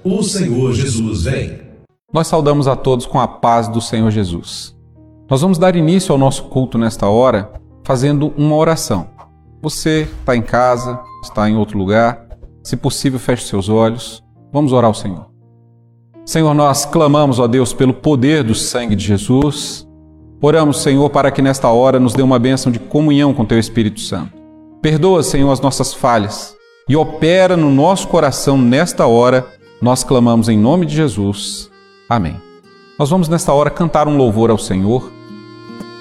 O Senhor Jesus vem. Nós saudamos a todos com a paz do Senhor Jesus. Nós vamos dar início ao nosso culto nesta hora fazendo uma oração. Você está em casa, está em outro lugar, se possível feche seus olhos. Vamos orar ao Senhor. Senhor, nós clamamos, ó Deus, pelo poder do sangue de Jesus. Oramos, Senhor, para que nesta hora nos dê uma bênção de comunhão com Teu Espírito Santo. Perdoa, Senhor, as nossas falhas e opera no nosso coração nesta hora. Nós clamamos em nome de Jesus. Amém. Nós vamos nesta hora cantar um louvor ao Senhor.